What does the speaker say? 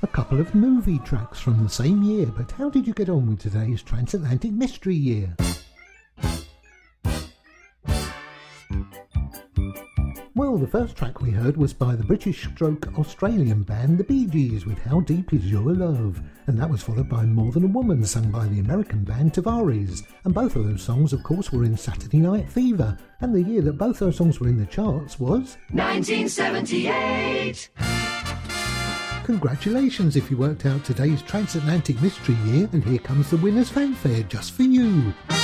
A couple of movie tracks from the same year, but how did you get on with today's Transatlantic Mystery Year? Well, the first track we heard was by the British-Australian band The Bee Gees with How Deep Is Your Love, and that was followed by More Than a Woman, sung by the American band Tavares, and both of those songs of course were in Saturday Night Fever, and the year that both those songs were in the charts was 1978! Congratulations if you worked out today's Transatlantic Mystery Year, and here comes the winner's fanfare just for you.